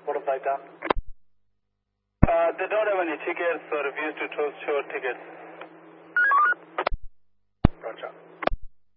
What have they done? They don't have any tickets or refuse to show tickets.